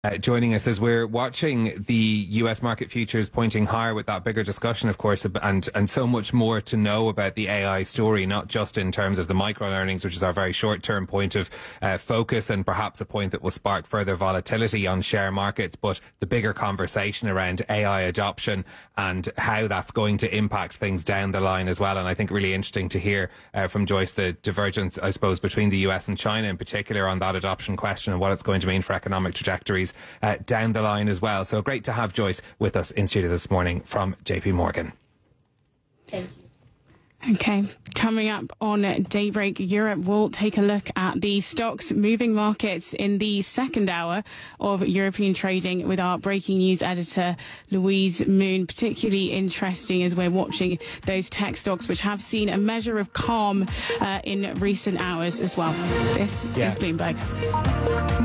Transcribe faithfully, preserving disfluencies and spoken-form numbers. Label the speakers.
Speaker 1: Uh, joining us as we're watching the U S market futures pointing higher with that bigger discussion, of course, and, and so much more to know about the A I story, not just in terms of the micro learnings, which is our very short-term point of uh, focus and perhaps a point that will spark further volatility on share markets, but the bigger conversation around A I adoption and how that's going to impact things down the line as well. And I think really interesting to hear uh, from Joyce the divergence, I suppose, between the U S and China in particular on that adoption question and what it's going to mean for economic trajectories Uh, down the line as well. So great to have Joyce with us in studio this morning from J P Morgan.
Speaker 2: Thank you.
Speaker 3: Okay, coming up on Daybreak Europe, we'll take a look at the stocks moving markets in the second hour of European trading with our breaking news editor, Louise Moon. Particularly interesting as we're watching those tech stocks, which have seen a measure of calm uh, in recent hours as well. This
Speaker 1: yeah.
Speaker 3: is Bloomberg.